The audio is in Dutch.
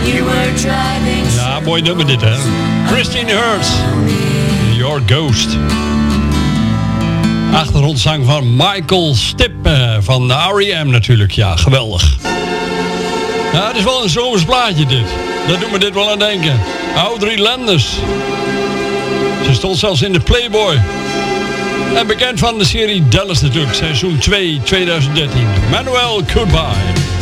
Ja, mooi nummer dit, hè. Christine Hurts, Your Ghost. Achtergrondzang van Michael Stipp van R.E.M. natuurlijk. Ja, geweldig. Ja, het is wel een zomers plaatje dit. Dat doet me dit wel aan denken. Audrey Landers. Ze stond zelfs in de Playboy. En bekend van de serie Dallas natuurlijk. Seizoen 2, 2013. Manuel, Goodbye.